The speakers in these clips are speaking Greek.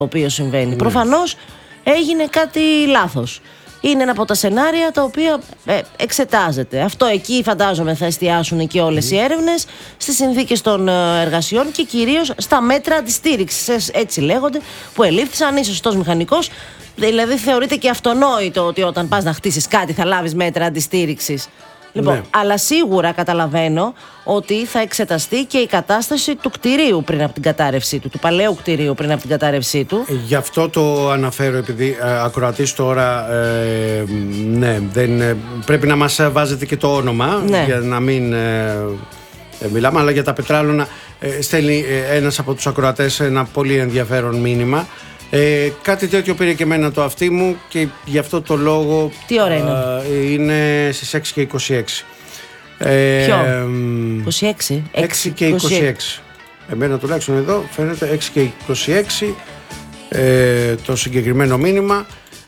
οποίο συμβαίνει. Προφανώς έγινε κάτι λάθος. Είναι ένα από τα σενάρια τα οποία εξετάζεται. Αυτό εκεί φαντάζομαι θα εστιάσουν και όλες οι έρευνες, στις συνθήκες των εργασιών και κυρίως στα μέτρα αντιστήριξης, έτσι λέγονται, που ελήφθησαν. Είσαι σωστός μηχανικός, δηλαδή θεωρείται και αυτονόητο ότι όταν πας να χτίσεις κάτι θα λάβεις μέτρα αντιστήριξης. Λοιπόν, ναι. Αλλά σίγουρα καταλαβαίνω ότι θα εξεταστεί και η κατάσταση του κτηρίου πριν από την κατάρρευσή του, του παλαιού κτηρίου πριν από την κατάρρευσή του. Γι' αυτό το αναφέρω, επειδή ακροατής τώρα, ναι, πρέπει να μας βάζετε και το όνομα, ναι, για να μην μιλάμε, αλλά για τα πετράλωνα στέλνει ένας από τους ακροατές ένα πολύ ενδιαφέρον μήνυμα. Κάτι τέτοιο πήρε και εμένα το αυτί μου και γι' αυτό το λόγο. Τι ώρα είναι? Είναι στις 6 και 26. Ποιο? 26? 6 και 26. Εμένα τουλάχιστον εδώ φαίνεται 6 και 26 το συγκεκριμένο μήνυμα.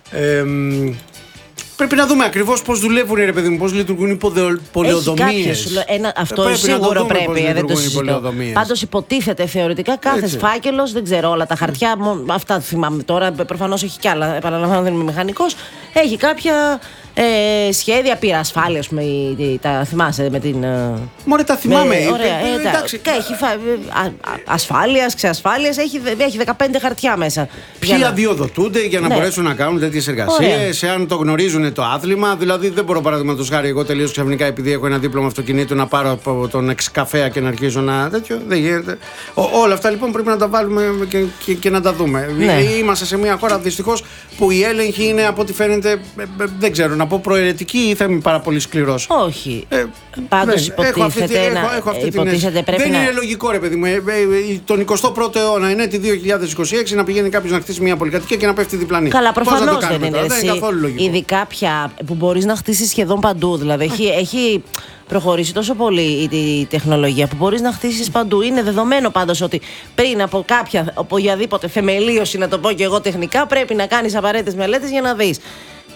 Πρέπει να δούμε ακριβώς πώς δουλεύουν, ρε παιδί μου, πώς λειτουργούν οι πολεοδομίες. Αυτό σίγουρο πρέπει, δεν το συζητώ. Πάντως υποτίθεται θεωρητικά κάθε φάκελος, δεν ξέρω όλα τα χαρτιά, αυτά θυμάμαι τώρα, προφανώς έχει κι άλλα, επαναλαμβάνω δεν είμαι μηχανικός, έχει κάποια σχέδια πυρασφάλειας, τα θυμάσαι με την... Μωρέ, τα θυμάμαι. Έχει ασφάλειας, ξεασφάλειας, έχει 15 χαρτιά μέσα. Ποιοι αδειοδοτούνται για να μπορέσουν να κάνουν τέτοιες εργασίες, εάν το γνωρίζουν το άθλημα. Δηλαδή, δεν μπορώ, παραδείγματος χάρη, εγώ τελείως ξαφνικά, επειδή έχω ένα δίπλωμα αυτοκινήτου, να πάρω από τον εξκαφέα και να αρχίσω να. Τέτοιο. Δεν γίνεται. Όλα αυτά λοιπόν πρέπει να τα βάλουμε και να τα δούμε. Ναι. Είμαστε σε μια χώρα δυστυχώς που η έλεγχη είναι, από ό,τι φαίνεται, δεν ξέρω, να πω προαιρετική ή θα είμαι πάρα πολύ σκληρός. Όχι. Πάντως υποτίθεται πρέπει δεν να... είναι λογικό, ρε παιδί μου. Τον 21ο αιώνα, είναι τη 2026, να πηγαίνει κάποιος να χτίσει μια πολυκατοικία και να πέφτει διπλανή. Καλά, προφανώς δεν είναι καθόλου λογικό. Ειδικά πια που μπορείς να χτίσεις σχεδόν παντού. Δηλαδή έχει προχωρήσει τόσο πολύ η τεχνολογία που μπορείς να χτίσεις παντού. Είναι δεδομένο πάντως ότι πριν από οποιαδήποτε θεμελίωση, να το πω και εγώ τεχνικά, πρέπει να κάνεις απαραίτητες μελέτες για να δεις.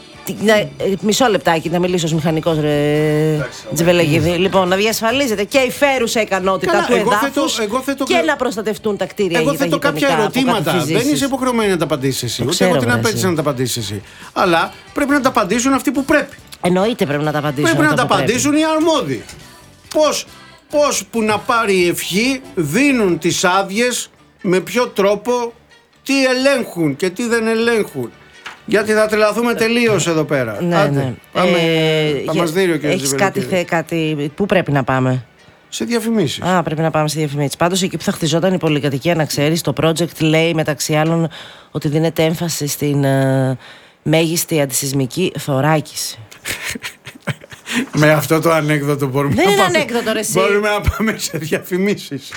Μισό λεπτάκι να μιλήσω ως μηχανικός, Τζιβελεγίδη. Λοιπόν, να διασφαλίζεται και η φέρουσα ικανότητα του εδάφους και να προστατευτούν τα κτίρια. Εγώ θέτω κάποια ερωτήματα. Δεν είσαι υποχρεωμένη να τα απαντήσεις εσύ. Ούτε εγώ την απέτηση να τα απαντήσεις εσύ. Αλλά πρέπει να τα απαντήσουν αυτοί που πρέπει. Εννοείται πρέπει να τα απαντήσουν. Πρέπει να τα απαντήσουν οι αρμόδιοι. Πώς που να πάρει η ευχή, δίνουν τις άδειες, με ποιο τρόπο, τι ελέγχουν και τι δεν ελέγχουν. Γιατί θα τρελαθούμε τελείως εδώ πέρα. Ναι. Θα μας δει ο κ. Έχεις κάτι. Πού πρέπει να πάμε? Σε διαφημίσεις. Πρέπει να πάμε σε διαφημίσεις. Πάντως εκεί που θα χτιζόταν η πολυκατοικία, να ξέρεις, το project λέει μεταξύ άλλων ότι δίνεται έμφαση στην μέγιστη αντισυσμική θωράκιση. Με αυτό το ανέκδοτο μπορούμε δεν είναι ανέκδοτο, ρε εσύ. Μπορούμε να πάμε σε διαφημίσεις.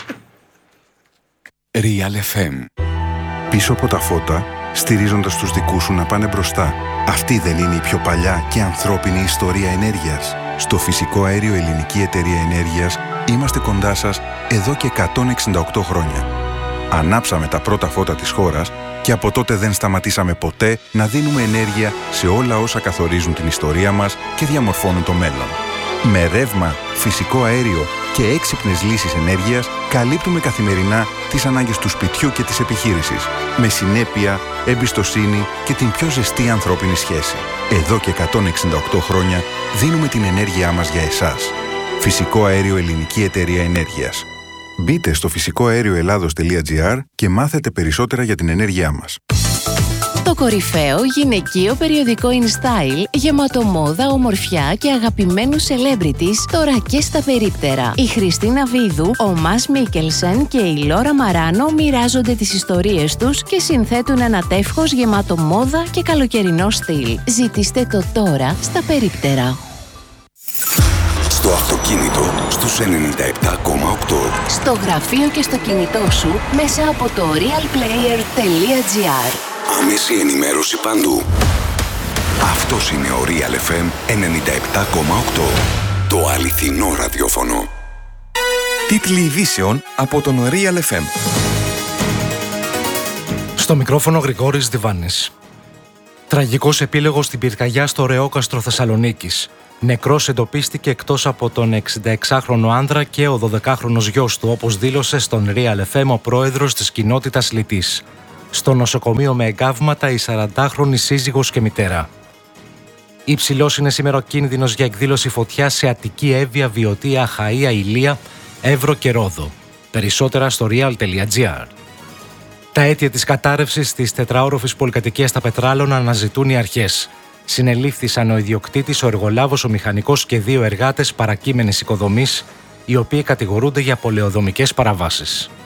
Real FM. Πίσω από τα φώτα, στηρίζοντας τους δικούς σου να πάνε μπροστά. Αυτή δεν είναι η πιο παλιά και ανθρώπινη ιστορία ενέργειας? Στο Φυσικό Αέριο Ελληνική Εταιρεία Ενέργειας είμαστε κοντά σας εδώ και 168 χρόνια. Ανάψαμε τα πρώτα φώτα της χώρας και από τότε δεν σταματήσαμε ποτέ να δίνουμε ενέργεια σε όλα όσα καθορίζουν την ιστορία μας και διαμορφώνουν το μέλλον. Με ρεύμα, φυσικό αέριο και έξυπνες λύσεις ενέργειας καλύπτουμε καθημερινά τις ανάγκες του σπιτιού και της επιχείρησης, με συνέπεια, εμπιστοσύνη και την πιο ζεστή ανθρώπινη σχέση. Εδώ και 168 χρόνια δίνουμε την ενέργειά μας για εσάς. Φυσικό Αέριο Ελληνική Εταιρεία Ενέργειας. Μπείτε στο φυσικοαέρioελλάδος.gr και μάθετε περισσότερα για την ενέργειά μας. Το κορυφαίο γυναικείο περιοδικό InStyle, γεμάτο μόδα, ομορφιά και αγαπημένους celebrities, τώρα και στα περίπτερα. Η Χριστίνα Βίδου, ο Μας Μίκελσεν και η Λόρα Μαράνο μοιράζονται τις ιστορίες τους και συνθέτουν ένα τεύχος γεμάτο μόδα και καλοκαιρινό στυλ. Ζητήστε το τώρα στα περίπτερα. Στο αυτοκίνητο, στους 97,8. Στο γραφείο και στο κινητό σου, μέσα από το realplayer.gr. Άμεση ενημέρωση παντού. Αυτός είναι ο Real FM 97,8. Το αληθινό ραδιόφωνο. Τίτλοι ειδήσεων από τον Real FM. Στο μικρόφωνο Γρηγόρης Διβάνης. Τραγικός επίλογος στην πυρκαγιά στο Ρεόκαστρο Θεσσαλονίκης. Νεκρός εντοπίστηκε εκτός από τον 66χρονο άνδρα και ο 12χρονος γιος του, όπως δήλωσε στον Real FM ο πρόεδρος της κοινότητας Λιτής. Στο νοσοκομείο με εγκάβματα η 40χρονη σύζυγος και μητέρα. Υψηλός είναι σήμερα ο κίνδυνος για εκδήλωση φωτιάς σε Αττική, Εύβοια, Βιωτία, Αχαΐα, Ηλία, Εύρο και Ρόδο. Περισσότερα στο real.gr. Τα αίτια της κατάρρευσης της τετραόροφης πολυκατοικίας στα Πετράλωνα αναζητούν οι αρχές. Συνελήφθησαν ο ιδιοκτήτης, ο εργολάβος, ο μηχανικός και 2 εργάτες παρακείμενης οικοδομής, οι οποίοι κατηγορούνται για πολεοδομικές παραβάσεις.